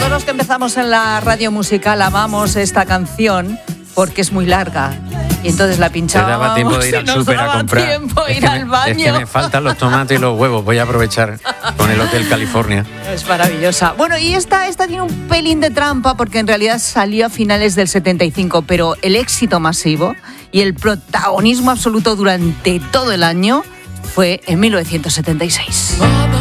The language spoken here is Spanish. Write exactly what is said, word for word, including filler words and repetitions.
Todos los que empezamos en la radio musical amamos esta canción porque es muy larga. Y entonces la pinchábamos. Te daba tiempo de ir al súper a comprar. Tiempo es ir que al me, baño. Es que me faltan los tomates y los huevos. Voy a aprovechar con el Hotel California. Es maravillosa. Bueno, y esta, esta tiene un pelín de trampa porque en realidad salió a finales del setenta y cinco, pero el éxito masivo y el protagonismo absoluto durante todo el año fue en mil novecientos setenta y seis. Mamá.